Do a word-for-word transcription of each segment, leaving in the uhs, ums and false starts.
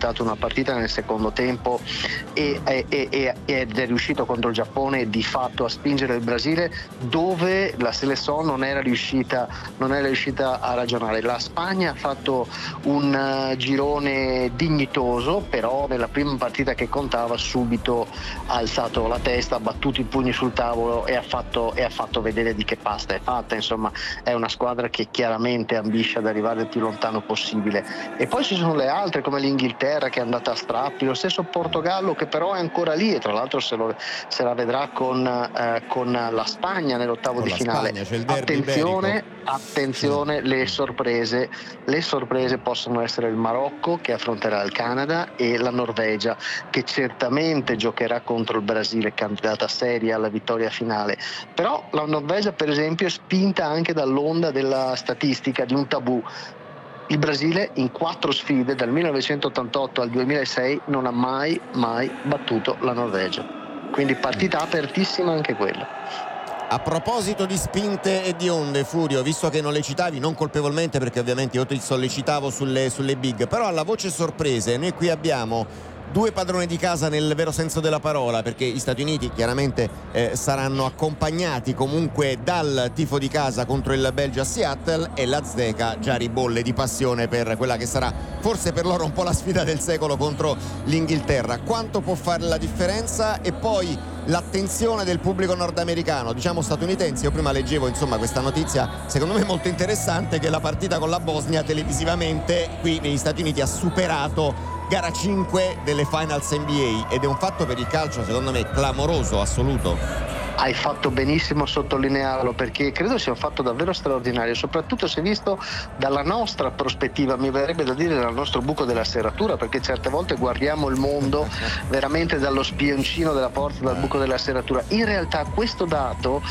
ribaltato una partita nel secondo tempo e, e, e, ed è riuscito contro il Giappone di fatto a spingere il Brasile dove la Seleção non era riuscita non era riuscita a ragionare. La Spagna ha fatto un uh, girone dignitoso, però nella prima partita che contava subito ha alzato la testa, ha battuto i pugni sul tavolo e ha fatto, e ha fatto vedere di che pasta è fatta. Insomma, è una squadra che chiaramente ambisce ad arrivare il più lontano possibile. E poi ci sono le altre come l'Inghilterra che è andata a strappi, lo stesso Portogallo che però è ancora lì e tra l'altro se, lo, se la vedrà con, eh, con la Spagna nell'ottavo con di la finale. Spagna, c'è il derby attenzione iberico. attenzione le sorprese le sorprese possono essere il Marocco che affronterà il Canada e la Norvegia che certamente giocherà contro il Brasile, candidata seria alla vittoria finale. Però la Norvegia per esempio è spinta anche dall'onda della statistica di un tabù. Il Brasile in quattro sfide dal millenovecentottantotto al duemilasei non ha mai mai battuto la Norvegia, quindi partita apertissima anche quella. A proposito di spinte e di onde, Furio, visto che non le citavi, non colpevolmente perché ovviamente io ti sollecitavo sulle, sulle big, però alla voce sorprese noi qui abbiamo due padroni di casa nel vero senso della parola, perché gli Stati Uniti chiaramente eh, saranno accompagnati comunque dal tifo di casa contro il Belgio a Seattle e l'Azteca già ribolle di passione per quella che sarà forse per loro un po' la sfida del secolo contro l'Inghilterra. Quanto può fare la differenza? E poi l'attenzione del pubblico nordamericano, diciamo statunitense. Io prima leggevo insomma questa notizia secondo me molto interessante, che la partita con la Bosnia televisivamente qui negli Stati Uniti ha superato gara cinque delle Finals N B A ed è un fatto per il calcio secondo me clamoroso, assoluto. Hai fatto benissimo a sottolinearlo perché credo sia un fatto davvero straordinario, soprattutto se visto dalla nostra prospettiva, mi verrebbe da dire dal nostro buco della serratura, perché certe volte guardiamo il mondo veramente dallo spioncino della porta, dal buco della serratura. In realtà questo dato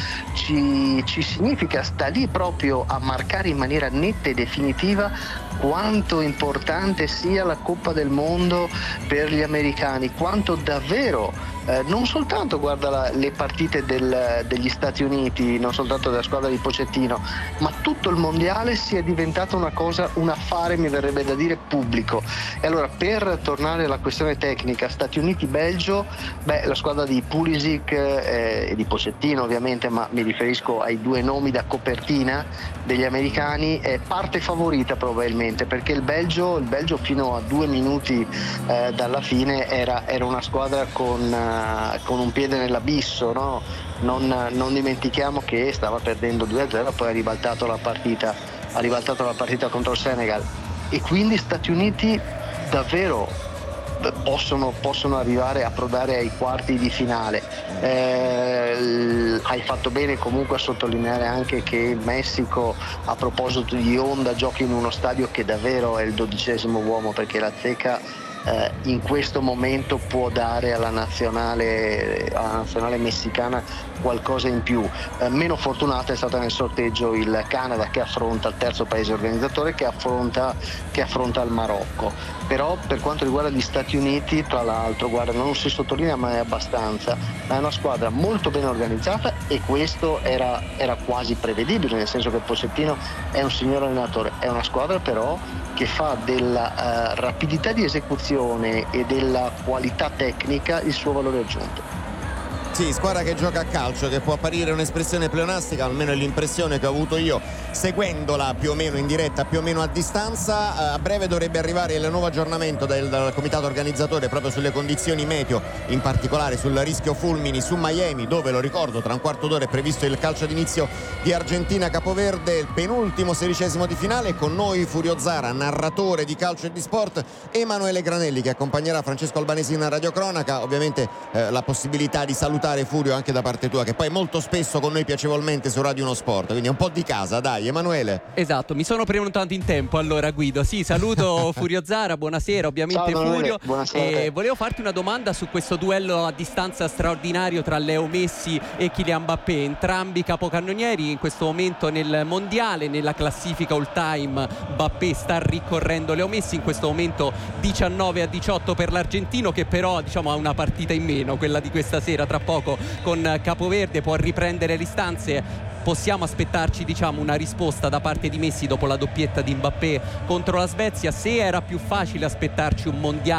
ci, ci significa, sta lì proprio a marcare in maniera netta e definitiva quanto importante sia la Coppa del Mondo per gli americani, quanto davvero eh, non soltanto guarda la, le partite del, degli Stati Uniti, non soltanto della squadra di Pochettino, ma tutto il mondiale sia diventato una cosa, un affare, mi verrebbe da dire, pubblico. E allora, per tornare alla questione tecnica, Stati Uniti-Belgio, beh, la squadra di Pulisic eh, e di Pochettino ovviamente, ma mi riferisco ai due nomi da copertina degli americani, è parte favorita probabilmente, perché il Belgio, il Belgio fino a due minuti eh, dalla fine era, era una squadra con, uh, con un piede nell'abisso, no? Non, non dimentichiamo che stava perdendo due a zero, poi ha ribaltato la partita, ha ribaltato la partita contro il Senegal e quindi Stati Uniti davvero possono, possono arrivare a approdare ai quarti di finale. Eh, hai fatto bene comunque a sottolineare anche che il Messico, a proposito di onda, gioca in uno stadio che davvero è il dodicesimo uomo, perché la Azteca eh, in questo momento può dare alla nazionale, alla nazionale messicana qualcosa in più. Eh, meno fortunata è stata nel sorteggio il Canada, che affronta il terzo paese organizzatore, che affronta, che affronta il Marocco. Però per quanto riguarda gli Stati Uniti, tra l'altro, guarda, non si sottolinea mai abbastanza, ma è una squadra molto ben organizzata e questo era, era quasi prevedibile, nel senso che Pochettino è un signor allenatore. È una squadra però che fa della uh, rapidità di esecuzione e della qualità tecnica il suo valore aggiunto. Sì, squadra che gioca a calcio, che può apparire un'espressione pleonastica, almeno è l'impressione che ho avuto io seguendola più o meno in diretta, più o meno a distanza. A breve dovrebbe arrivare il nuovo aggiornamento del, del comitato organizzatore proprio sulle condizioni meteo, in particolare sul rischio fulmini su Miami, dove, lo ricordo, tra un quarto d'ora è previsto il calcio d'inizio di Argentina-Capoverde, il penultimo sedicesimo di finale. Con noi Furio Zara, narratore di calcio e di sport, Emanuele Granelli che accompagnerà Francesco Albanesi in radiocronaca. Ovviamente eh, la possibilità di salutare Furio anche da parte tua, che poi molto spesso con noi piacevolmente su Radio Uno Sport, quindi è un po' di casa, dai Emanuele. Esatto, mi sono prenotato in tempo allora, Guido. Sì, saluto Furio Zara, buonasera ovviamente. Ciao, Furio. Buonasera. E volevo farti una domanda su questo duello a distanza straordinario tra Leo Messi e Kylian Mbappé, entrambi capocannonieri in questo momento nel mondiale, nella classifica all time. Mbappé sta ricorrendo Leo Messi, in questo momento diciannove a diciotto per l'argentino, che però diciamo ha una partita in meno, quella di questa sera tra poco con Capoverde, può riprendere le distanze. Possiamo aspettarci diciamo una risposta da parte di Messi dopo la doppietta di Mbappé contro la Svezia? Se era più facile aspettarci un mondiale